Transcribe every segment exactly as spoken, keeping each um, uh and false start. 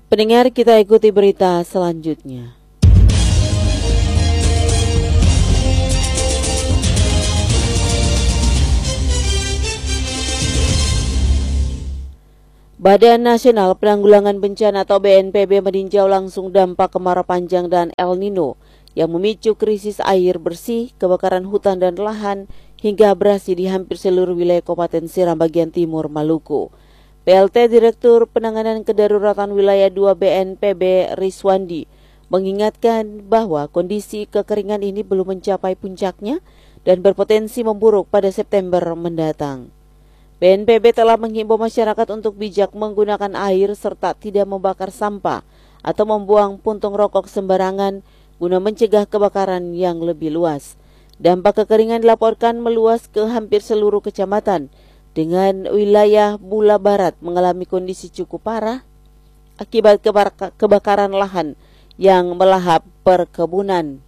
Pendengar, kita ikuti berita selanjutnya. Badan Nasional Penanggulangan Bencana atau B N P B meninjau langsung dampak kemarau panjang dan El Nino yang memicu krisis air bersih, kebakaran hutan dan lahan, hingga abrasi di hampir seluruh wilayah Kabupaten Seram bagian timur Maluku. P L T Direktur Penanganan Kedaruratan Wilayah dua B N P B Riswandi mengingatkan bahwa kondisi kekeringan ini belum mencapai puncaknya dan berpotensi memburuk pada September mendatang. B N P B telah menghimbau masyarakat untuk bijak menggunakan air serta tidak membakar sampah atau membuang puntung rokok sembarangan guna mencegah kebakaran yang lebih luas. Dampak kekeringan dilaporkan meluas ke hampir seluruh kecamatan, dengan wilayah Bula Barat mengalami kondisi cukup parah akibat kebakaran lahan yang melahap perkebunan.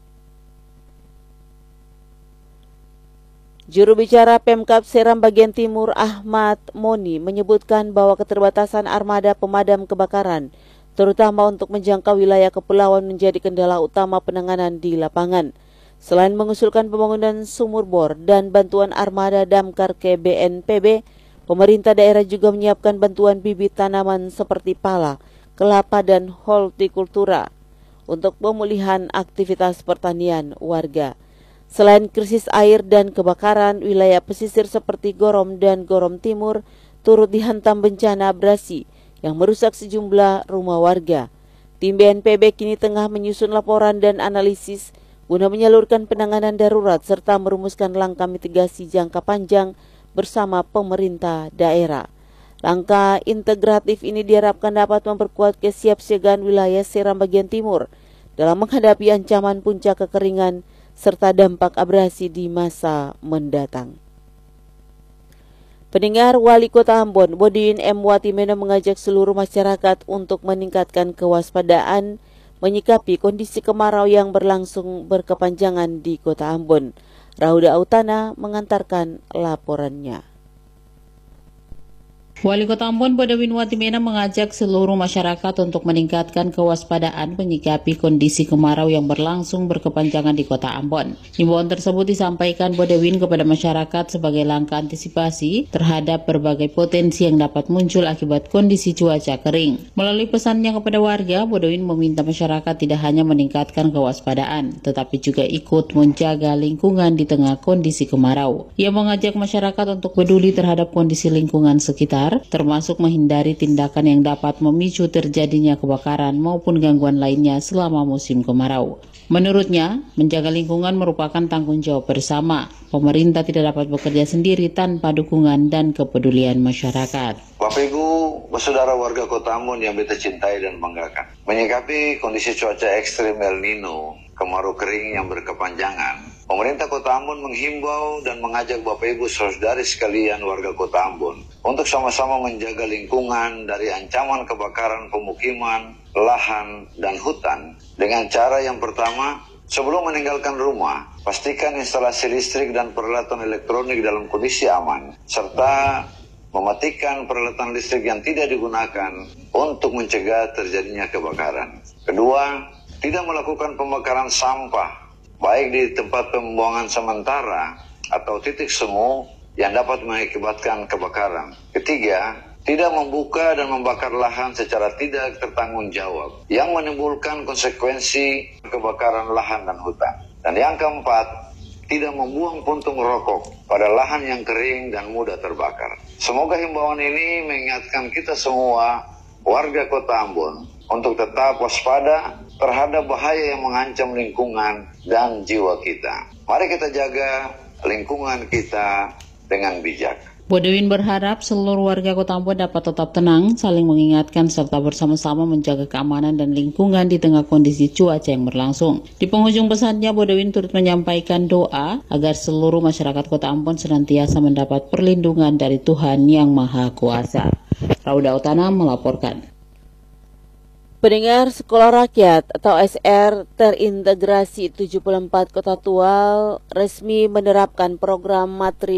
Juru bicara Pemkab Seram bagian timur Ahmad Moni menyebutkan bahwa keterbatasan armada pemadam kebakaran, terutama untuk menjangkau wilayah kepulauan, menjadi kendala utama penanganan di lapangan. Selain mengusulkan pembangunan sumur bor dan bantuan armada damkar ke B N P B, pemerintah daerah juga menyiapkan bantuan bibit tanaman seperti pala, kelapa dan hortikultura untuk pemulihan aktivitas pertanian warga. Selain krisis air dan kebakaran, wilayah pesisir seperti Gorom dan Gorom Timur turut dihantam bencana abrasi yang merusak sejumlah rumah warga. Tim B N P B kini tengah menyusun laporan dan analisis guna menyalurkan penanganan darurat serta merumuskan langkah mitigasi jangka panjang bersama pemerintah daerah. Langkah integratif ini diharapkan dapat memperkuat kesiapsiagaan wilayah Seram bagian timur dalam menghadapi ancaman puncak kekeringan serta dampak abrasi di masa mendatang. Pendengar, Wali Kota Ambon, Bodiwin M. Watimena mengajak seluruh masyarakat untuk meningkatkan kewaspadaan menyikapi kondisi kemarau yang berlangsung berkepanjangan di Kota Ambon. Rauda Autana mengantarkan laporannya. Wali Kota Ambon Bodiwin Watimena mengajak seluruh masyarakat untuk meningkatkan kewaspadaan menyikapi kondisi kemarau yang berlangsung berkepanjangan di Kota Ambon. Himbauan tersebut disampaikan Bodiwin kepada masyarakat sebagai langkah antisipasi terhadap berbagai potensi yang dapat muncul akibat kondisi cuaca kering. Melalui pesannya kepada warga, Bodiwin meminta masyarakat tidak hanya meningkatkan kewaspadaan, tetapi juga ikut menjaga lingkungan di tengah kondisi kemarau. Ia mengajak masyarakat untuk peduli terhadap kondisi lingkungan sekitar, termasuk menghindari tindakan yang dapat memicu terjadinya kebakaran maupun gangguan lainnya selama musim kemarau. Menurutnya, menjaga lingkungan merupakan tanggung jawab bersama. Pemerintah tidak dapat bekerja sendiri tanpa dukungan dan kepedulian masyarakat. Bapak Ibu, bersaudara warga Kota Ambon yang beta cintai dan banggakan, menyikapi kondisi cuaca ekstrim El Nino, kemarau kering yang berkepanjangan, pemerintah Kota Ambon menghimbau dan mengajak Bapak Ibu saudari sekalian warga Kota Ambon untuk sama-sama menjaga lingkungan dari ancaman kebakaran pemukiman, lahan, dan hutan dengan cara yang pertama, sebelum meninggalkan rumah, pastikan instalasi listrik dan peralatan elektronik dalam kondisi aman, serta mematikan peralatan listrik yang tidak digunakan untuk mencegah terjadinya kebakaran. Kedua, tidak melakukan pembakaran sampah, baik di tempat pembuangan sementara atau titik semu yang dapat mengakibatkan kebakaran. Ketiga, tidak membuka dan membakar lahan secara tidak tertanggung jawab yang menimbulkan konsekuensi kebakaran lahan dan hutan. Dan yang keempat, tidak membuang puntung rokok pada lahan yang kering dan mudah terbakar. Semoga himbauan ini mengingatkan kita semua warga Kota Ambon untuk tetap waspada terhadap bahaya yang mengancam lingkungan dan jiwa kita. Mari kita jaga lingkungan kita dengan bijak. Bodiwin berharap seluruh warga Kota Ambon dapat tetap tenang, saling mengingatkan serta bersama-sama menjaga keamanan dan lingkungan di tengah kondisi cuaca yang berlangsung. Di penghujung pesannya, Bodiwin turut menyampaikan doa agar seluruh masyarakat Kota Ambon senantiasa mendapat perlindungan dari Tuhan Yang Maha Kuasa. Rauda Autana melaporkan. Pendengar, Sekolah Rakyat atau S R terintegrasi tujuh puluh empat Kota Tual resmi menerapkan program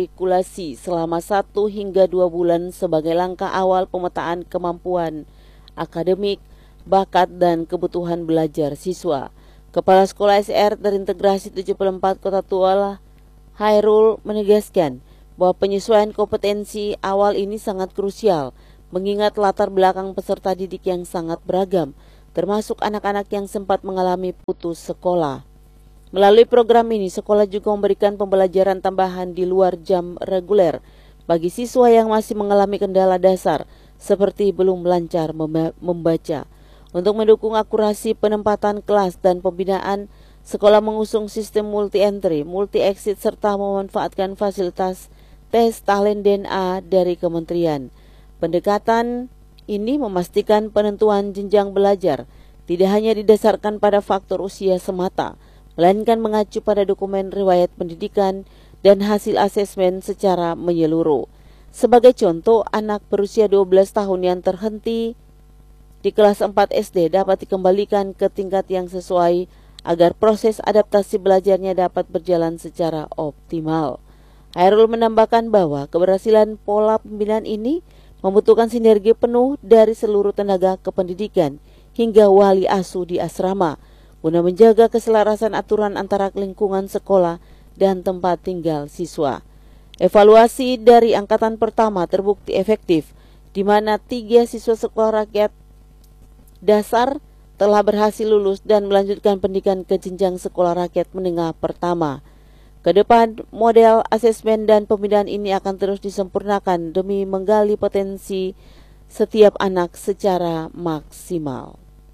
matrikulasi selama satu hingga dua bulan sebagai langkah awal pemetaan kemampuan akademik, bakat, dan kebutuhan belajar siswa. Kepala Sekolah S R Terintegrasi tujuh puluh empat Kota Tual, Hairul, menegaskan bahwa penyesuaian kompetensi awal ini sangat krusial, mengingat latar belakang peserta didik yang sangat beragam, termasuk anak-anak yang sempat mengalami putus sekolah. Melalui program ini, sekolah juga memberikan pembelajaran tambahan di luar jam reguler bagi siswa yang masih mengalami kendala dasar, seperti belum lancar membaca. Untuk mendukung akurasi penempatan kelas dan pembinaan, sekolah mengusung sistem multi-entry, multi-exit, serta memanfaatkan fasilitas tes talent D N A dari kementerian. Pendekatan ini memastikan penentuan jenjang belajar tidak hanya didasarkan pada faktor usia semata, melainkan mengacu pada dokumen riwayat pendidikan dan hasil asesmen secara menyeluruh. Sebagai contoh, anak berusia dua belas tahun yang terhenti di kelas empat S D dapat dikembalikan ke tingkat yang sesuai agar proses adaptasi belajarnya dapat berjalan secara optimal. Hairul menambahkan bahwa keberhasilan pola pembinaan ini membutuhkan sinergi penuh dari seluruh tenaga kependidikan hingga wali asuh di asrama guna menjaga keselarasan aturan antara lingkungan sekolah dan tempat tinggal siswa. Evaluasi dari angkatan pertama terbukti efektif, di mana tiga siswa sekolah rakyat dasar telah berhasil lulus dan melanjutkan pendidikan ke jenjang sekolah rakyat menengah pertama. Kedepan, model asesmen dan pembinaan ini akan terus disempurnakan demi menggali potensi setiap anak secara maksimal.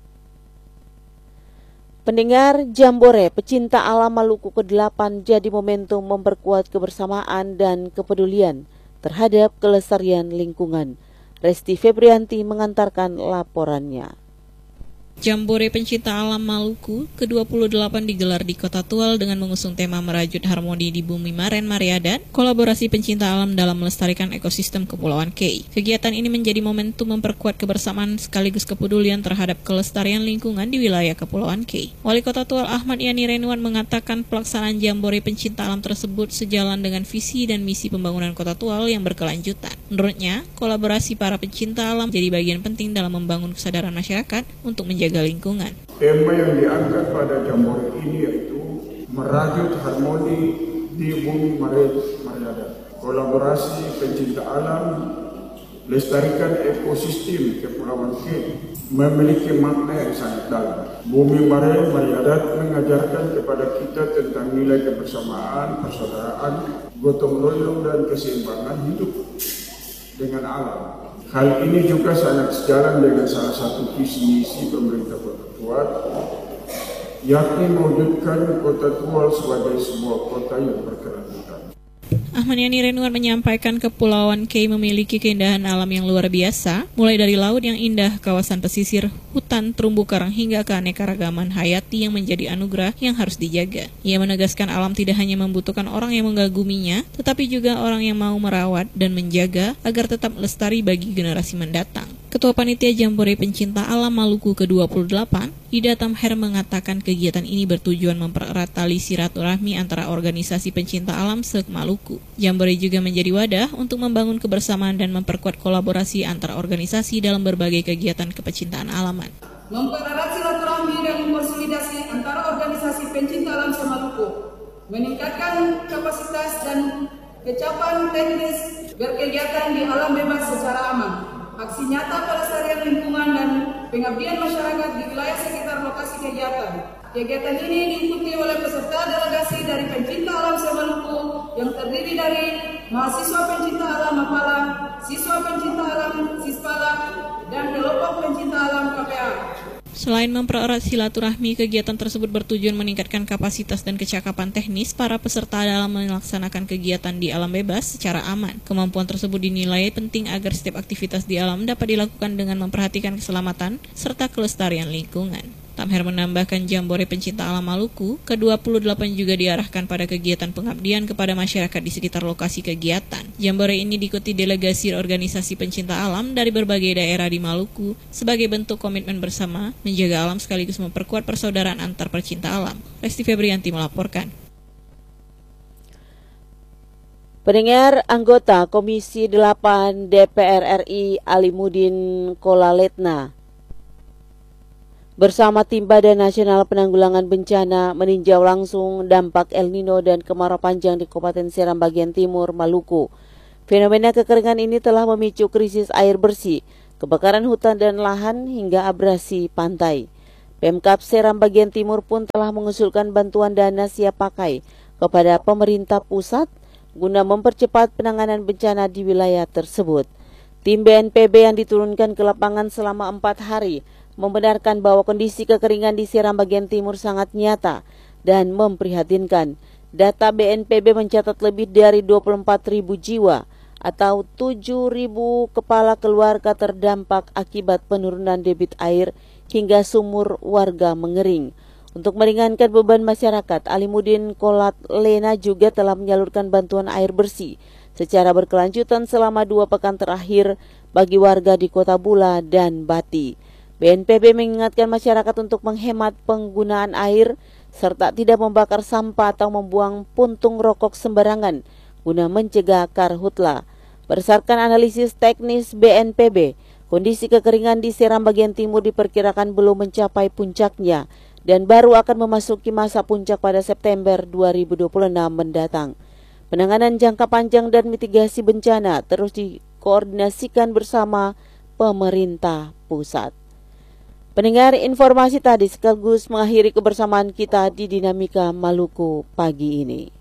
Pendengar, Jambore Pecinta Alam Maluku kedelapan jadi momentum memperkuat kebersamaan dan kepedulian terhadap kelestarian lingkungan. Resti Febrianti mengantarkan laporannya. Jambore Pencinta Alam Maluku ke dua puluh delapan digelar di Kota Tual dengan mengusung tema Merajut Harmoni di Bumi Maren Mariadan, kolaborasi pencinta alam dalam melestarikan ekosistem Kepulauan K. Kegiatan ini menjadi momentum memperkuat kebersamaan sekaligus kepedulian terhadap kelestarian lingkungan di wilayah Kepulauan K. Wali Kota Tual Ahmad Yani Renuan mengatakan pelaksanaan Jambore Pencinta Alam tersebut sejalan dengan visi dan misi pembangunan Kota Tual yang berkelanjutan. Menurutnya, kolaborasi para pencinta alam jadi bagian penting dalam membangun kesadaran masyarakat untuk menjaga jaga lingkungan. Tema yang diangkat pada Jambore ini yaitu merajut harmoni di Bumi Maren Mariadan. Kolaborasi pencinta alam, lestarikan ekosistem Kepulauan K memiliki makna yang sangat dalam. Bumi Maren Mariadan mengajarkan kepada kita tentang nilai kebersamaan, persaudaraan, gotong royong dan keseimbangan hidup dengan alam. Hal ini juga sangat sejalan dengan salah satu visi misi pemerintah Kota Tual, yakni mewujudkan Kota Tual sebagai sebuah kota yang berkelanjutan. Ahmad Yani Renuan menyampaikan Kepulauan K memiliki keindahan alam yang luar biasa, mulai dari laut yang indah, kawasan pesisir, hutan, terumbu karang, hingga keanekaragaman hayati yang menjadi anugerah yang harus dijaga. Ia menegaskan alam tidak hanya membutuhkan orang yang mengagumi,nya, tetapi juga orang yang mau merawat dan menjaga agar tetap lestari bagi generasi mendatang. Ketua Panitia Jambore Pencinta Alam Maluku ke dua puluh delapan, Ida Tamher, mengatakan kegiatan ini bertujuan mempererat tali silaturahmi antara organisasi pencinta alam se-Maluku. Jambore juga menjadi wadah untuk membangun kebersamaan dan memperkuat kolaborasi antar organisasi dalam berbagai kegiatan kepecintaan alaman. Mempererat silaturahmi dan konsolidasi antara organisasi pencinta alam se-Maluku, meningkatkan kapasitas dan kecapan teknis berkegiatan di alam bebas secara aman. Aksi nyata pelestarian lingkungan dan pengabdian masyarakat di wilayah sekitar lokasi kegiatan. Kegiatan ini diikuti oleh peserta delegasi dari pencinta alam se-Maluku yang terdiri dari mahasiswa pencinta alam Mapala, siswa pencinta alam Sispala, dan kelompok pencinta alam K P A. Selain mempererat silaturahmi, kegiatan tersebut bertujuan meningkatkan kapasitas dan kecakapan teknis para peserta dalam melaksanakan kegiatan di alam bebas secara aman. Kemampuan tersebut dinilai penting agar setiap aktivitas di alam dapat dilakukan dengan memperhatikan keselamatan serta kelestarian lingkungan. Tamher menambahkan Jambore Pencinta Alam Maluku ke dua puluh delapan juga diarahkan pada kegiatan pengabdian kepada masyarakat di sekitar lokasi kegiatan. Jambore ini diikuti delegasi organisasi pencinta alam dari berbagai daerah di Maluku sebagai bentuk komitmen bersama menjaga alam sekaligus memperkuat persaudaraan antar pecinta alam. Resti Febrianti melaporkan. Pendengar, anggota Komisi delapan D P R R I Alimuddin Kolaletna bersama tim Badan Nasional Penanggulangan Bencana meninjau langsung dampak El Nino dan kemarau panjang di Kabupaten Seram bagian timur Maluku. Fenomena kekeringan ini telah memicu krisis air bersih, kebakaran hutan dan lahan hingga abrasi pantai. Pemkab Seram bagian timur pun telah mengusulkan bantuan dana siap pakai kepada pemerintah pusat guna mempercepat penanganan bencana di wilayah tersebut. Tim B N P B yang diturunkan ke lapangan selama empat hari membenarkan bahwa kondisi kekeringan di Seram bagian timur sangat nyata dan memprihatinkan. Data B N P B mencatat lebih dari dua puluh empat ribu jiwa atau tujuh ribu kepala keluarga terdampak akibat penurunan debit air hingga sumur warga mengering. Untuk meringankan beban masyarakat, Alimuddin Kolat Lena juga telah menyalurkan bantuan air bersih secara berkelanjutan selama dua pekan terakhir bagi warga di Kota Bula dan Bati. B N P B mengingatkan masyarakat untuk menghemat penggunaan air serta tidak membakar sampah atau membuang puntung rokok sembarangan guna mencegah karhutla. Berdasarkan analisis teknis B N P B, kondisi kekeringan di Seram bagian timur diperkirakan belum mencapai puncaknya dan baru akan memasuki masa puncak pada September dua ribu dua puluh enam mendatang. Penanganan jangka panjang dan mitigasi bencana terus dikoordinasikan bersama pemerintah pusat. Pendengar, informasi tadi sekaligus mengakhiri kebersamaan kita di Dinamika Maluku pagi ini.